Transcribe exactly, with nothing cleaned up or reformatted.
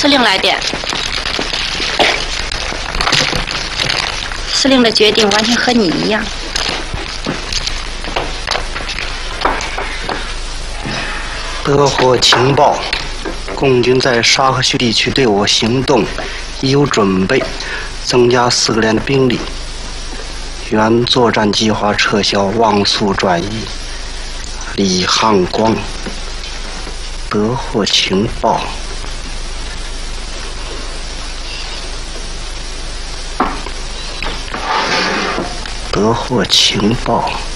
司令来电。司令的决定完全和你一样。 得获情报，共军在沙河区地区对我行动已有准备，增加四个连的兵力。原作战计划撤销，妄速转移。李汉光得获情报。得获情报。